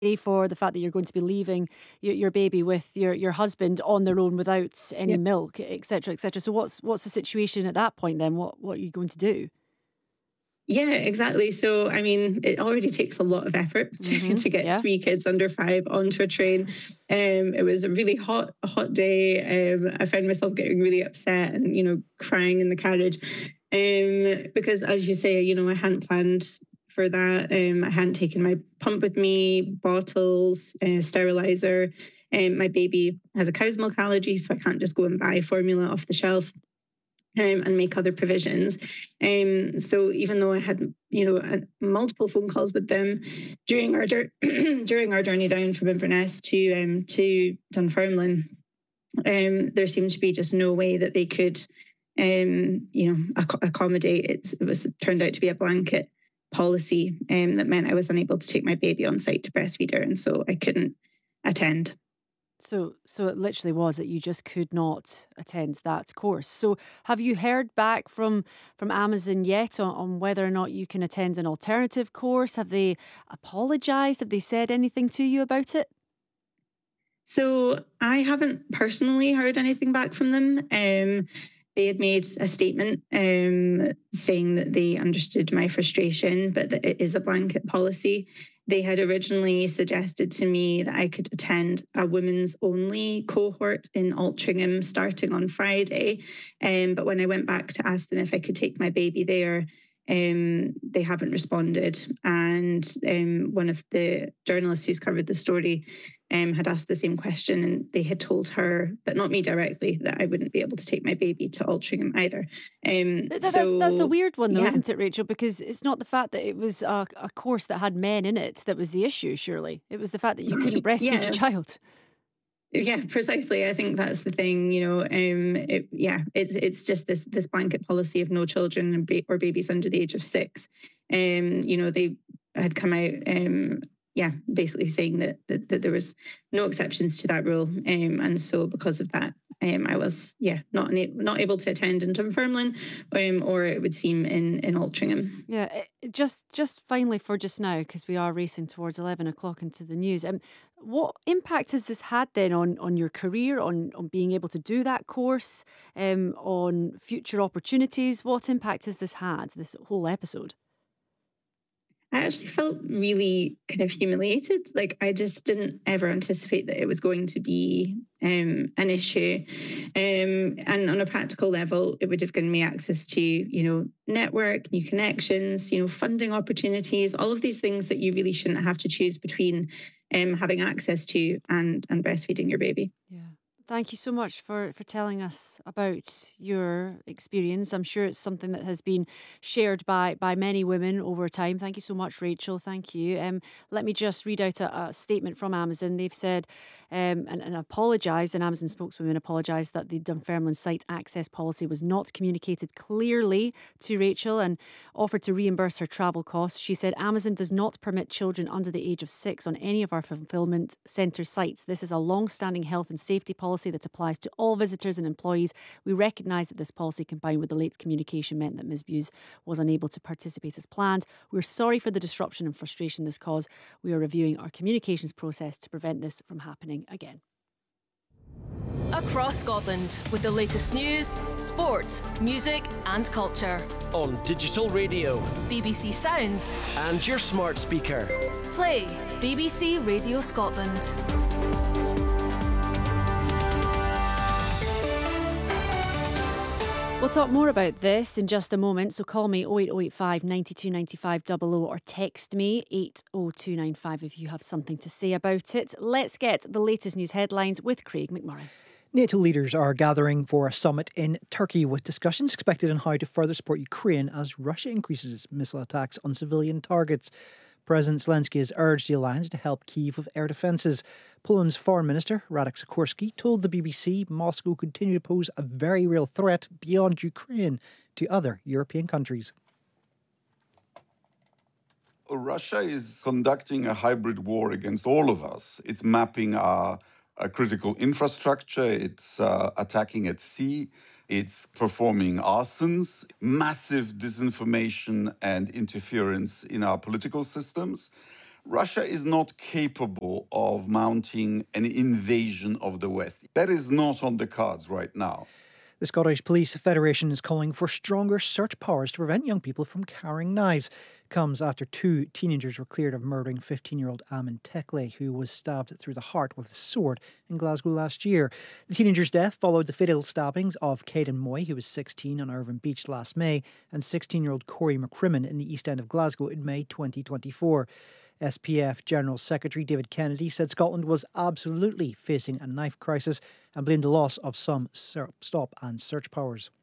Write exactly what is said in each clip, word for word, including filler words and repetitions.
for the fact that you're going to be leaving your, your baby with your, your husband on their own without any Yep. milk, et cetera, et cetera. So what's what's the situation at that point then? What what are you going to do? Yeah, exactly. So, I mean, it already takes a lot of effort to, Mm-hmm. to get Yeah. three kids under five onto a train. Um, it was a really hot, hot day. Um, I found myself getting really upset and, you know, crying in the carriage. Um, because as you say, you know, I hadn't planned for that. Um, I hadn't taken my pump with me, bottles, uh, sterilizer. Um, my baby has a cow's milk allergy, so I can't just go and buy formula off the shelf. Um, and make other provisions. Um, so even though I had, you know, a, multiple phone calls with them during our during our journey down from Inverness to um, to Dunfermline, um, there seemed to be just no way that they could, um, you know, ac- accommodate it. It was it turned out to be a blanket policy, um, that meant I was unable to take my baby on site to breastfeed her, and so I couldn't attend. So so it literally was that you just could not attend that course. So have you heard back from from Amazon yet on, on whether or not you can attend an alternative course? Have they apologized? Have they said anything to you about it? So I haven't personally heard anything back from them. Um, they had made a statement um, saying that they understood my frustration, but that it is a blanket policy. They had originally suggested to me that I could attend a women's only cohort in Altrincham starting on Friday. Um, but when I went back to ask them if I could take my baby there, um, they haven't responded. And um, one of the journalists who's covered the story um, had asked the same question, and they had told her, but not me directly, that I wouldn't be able to take my baby to Altrincham either. Um, Th- th- That's that's a so, weird one though, yeah. isn't it, Rachel? Because it's not the fact that it was a, a course that had men in it that was the issue, surely. It was the fact that you couldn't breastfeed your Yeah. child. Yeah, precisely. I think that's the thing. You know, um, it, yeah, it's it's just this this blanket policy of no children and ba- or babies under the age of six. Um, you know, they had come out, um, yeah, basically saying that, that that there was no exceptions to that rule, um, and so because of that, um, I was yeah not na- not able to attend in Dunfermline, um, or it would seem in in Altrincham. Yeah, it- it just just finally for just now, because we are racing towards eleven o'clock into the news. Um, what impact has this had then on on your career, on on being able to do that course, um, on future opportunities? What impact has this had? This whole episode. I actually felt really kind of humiliated. Like I just didn't ever anticipate that it was going to be um, an issue. Um, and on a practical level, it would have given me access to, you know, network, new connections, you know, funding opportunities, all of these things that you really shouldn't have to choose between um, having access to and and breastfeeding your baby. Yeah. Thank you so much for, for telling us about your experience. I'm sure it's something that has been shared by, by many women over time. Thank you so much, Rachel. Thank you. Um, let me just read out a, a statement from Amazon. They've said um, and, and apologised, an Amazon spokeswoman apologised that the Dunfermline site access policy was not communicated clearly to Rachel and offered to reimburse her travel costs. She said Amazon does not permit children under the age of six on any of our fulfilment centre sites. This is a long-standing health and safety policy that applies to all visitors and employees. We recognise that this policy, combined with the late communication, meant that Miz Buse was unable to participate as planned. We're sorry for the disruption and frustration this caused. We are reviewing our communications process to prevent this from happening again. Across Scotland with the latest news, sport, music and culture. On digital radio, B B C Sounds and your smart speaker. Play B B C Radio Scotland. We'll talk more about this in just a moment, so call me oh eight oh eight five, nine two nine five, double oh or text me eight oh two nine five if you have something to say about it. Let's get the latest news headlines with Craig McMurray. NATO leaders are gathering for a summit in Turkey with discussions expected on how to further support Ukraine as Russia increases its missile attacks on civilian targets. President Zelensky has urged the alliance to help Kyiv with air defences. Poland's Foreign Minister, Radek Sikorski, told the B B C Moscow continue to pose a very real threat beyond Ukraine to other European countries. Russia is conducting a hybrid war against all of us. It's mapping our, our critical infrastructure, it's uh, attacking at sea, it's performing arsons, massive disinformation and interference in our political systems. Russia is not capable of mounting an invasion of the West. That is not on the cards right now. The Scottish Police Federation is calling for stronger search powers to prevent young people from carrying knives. It comes after two teenagers were cleared of murdering fifteen-year-old Amin Tekle, who was stabbed through the heart with a sword in Glasgow last year. The teenager's death followed the fatal stabbings of Caden Moy, who was sixteen, on Irvine Beach last May, and sixteen-year-old Corey McCrimmon in the East End of Glasgow in May twenty twenty-four. S P F General Secretary David Kennedy said Scotland was absolutely facing a knife crisis and blamed the loss of some stop and search powers.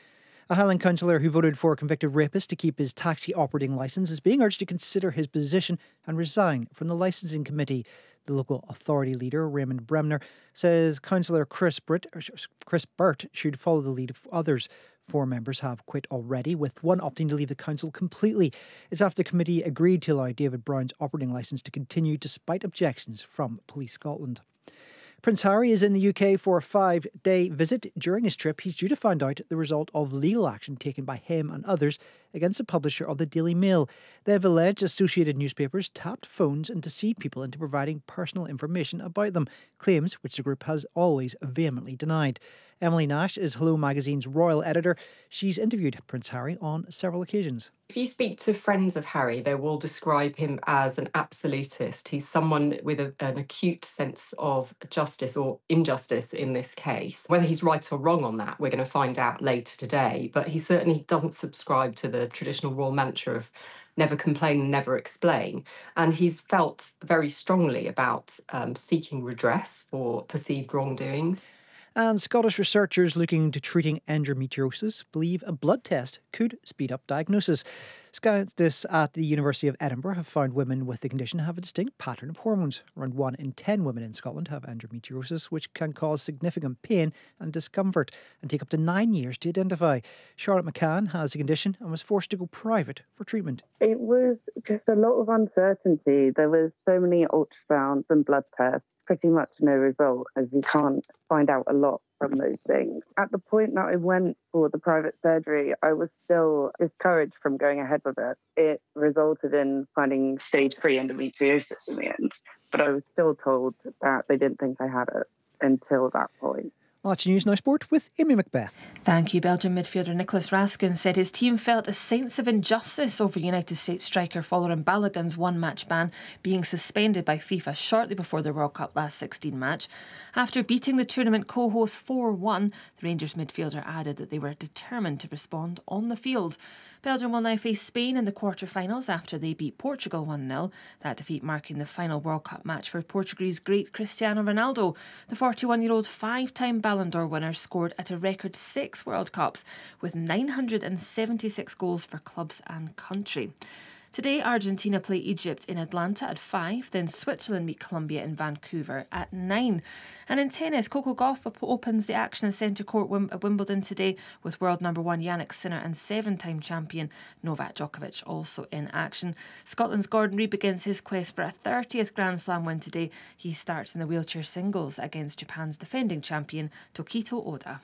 A Highland councillor who voted for a convicted rapist to keep his taxi operating licence is being urged to consider his position and resign from the licensing committee. The local authority leader, Raymond Bremner, says Councillor Chris, Britt, Chris Burt should follow the lead of others. Four members have quit already, with one opting to leave the council completely. It's after the committee agreed to allow David Brown's operating licence to continue despite objections from Police Scotland. Prince Harry is in the U K for a five-day visit. During his trip, he's due to find out the result of legal action taken by him and others against the publisher of the Daily Mail. They have alleged Associated Newspapers tapped phones and deceived people into providing personal information about them, claims which the group has always vehemently denied. Emily Nash is Hello Magazine's royal editor. She's interviewed Prince Harry on several occasions. If you speak to friends of Harry, they will describe him as an absolutist. He's someone with a, an acute sense of justice or injustice in this case. Whether he's right or wrong on that, we're going to find out later today. But he certainly doesn't subscribe to the traditional royal mantra of never complain, never explain. And he's felt very strongly about um, seeking redress for perceived wrongdoings. And Scottish researchers looking into treating endometriosis believe a blood test could speed up diagnosis. Scientists at the University of Edinburgh have found women with the condition have a distinct pattern of hormones. Around one in ten women in Scotland have endometriosis, which can cause significant pain and discomfort and take up to nine years to identify. Charlotte McCann has the condition and was forced to go private for treatment. It was just a lot of uncertainty. There was so many ultrasounds and blood tests. Pretty much no result, as you can't find out a lot from those things. At the point that I went for the private surgery, I was still discouraged from going ahead with it. It resulted in finding stage three endometriosis in the end, but I was still told that they didn't think I had it until that point. Well, that's News Now Sport with Amy Macbeth. Thank you. Belgian midfielder Nicholas Raskin said his team felt a sense of injustice over United States striker Folarin Balogun's one-match ban being suspended by FIFA shortly before the World Cup last sixteen match. After beating the tournament co-host four one, the Rangers midfielder added that they were determined to respond on the field. Belgium will now face Spain in the quarter-finals after they beat Portugal one nil. That defeat marking the final World Cup match for Portuguese great Cristiano Ronaldo. The forty-one-year-old five-time Ballon d'Or winner scored at a record six World Cups with nine hundred seventy-six goals for clubs and country. Today, Argentina play Egypt in Atlanta at five, then Switzerland meet Colombia in Vancouver at nine. And in tennis, Coco Gauff opens the action at Centre Court at Wimbledon today with world number one Jannik Sinner and seven-time champion Novak Djokovic also in action. Scotland's Gordon Reid begins his quest for a thirtieth Grand Slam win today. He starts in the wheelchair singles against Japan's defending champion Tokito Oda.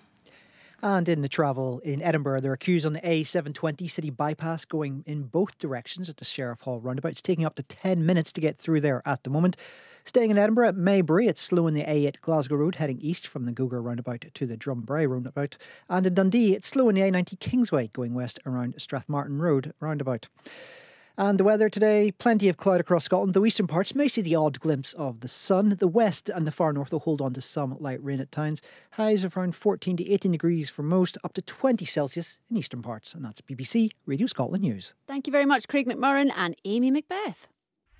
And in the travel in Edinburgh, there are queues on the A seven twenty City Bypass going in both directions at the Sheriff Hall roundabout. It's taking up to ten minutes to get through there at the moment. Staying in Edinburgh at Maybury, it's slow in the A eight Glasgow Road heading east from the Gogar roundabout to the Drumbrae roundabout. And in Dundee, it's slow in the A ninety Kingsway going west around Strathmartin Road roundabout. And the weather today, plenty of cloud across Scotland. The eastern parts may see the odd glimpse of the sun. The west and the far north will hold on to some light rain at times. Highs of around fourteen to eighteen degrees for most, up to twenty Celsius in eastern parts. And that's B B C Radio Scotland News. Thank you very much, Craig McMurran and Amy Macbeth.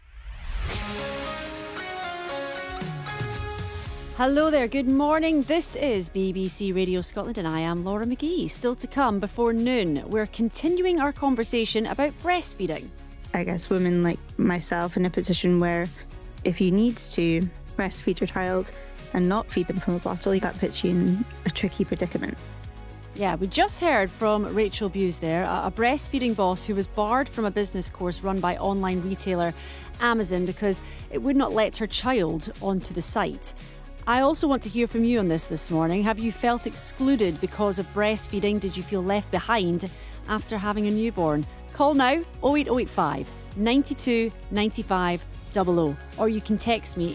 Hello there, good morning. This is B B C Radio Scotland and I am Laura McGee. Still to come before noon, we're continuing our conversation about breastfeeding. I guess women like myself in a position where if you need to breastfeed your child and not feed them from a bottle, that puts you in a tricky predicament. Yeah, we just heard from Rachel Buse there, a breastfeeding boss who was barred from a business course run by online retailer Amazon because it would not let her child onto the site. I also want to hear from you on this this morning. Have you felt excluded because of breastfeeding? Did you feel left behind after having a newborn? Call now oh eight oh eight five, nine two, nine five, O O, or you can text me